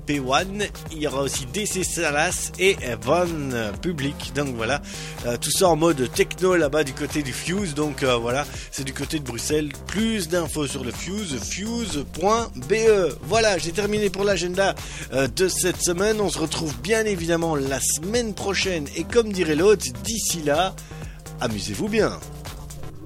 P1, il y aura aussi DC Salas et Von Public. Donc voilà, tout ça en mode techno là-bas du côté du Fuse. Donc voilà, c'est du côté de Bruxelles. Plus d'infos sur le Fuse, fuse.be. Voilà, j'ai terminé pour l'agenda de cette semaine. On se retrouve bien évidemment la semaine prochaine. Et comme dirait l'autre, d'ici là, amusez-vous bien.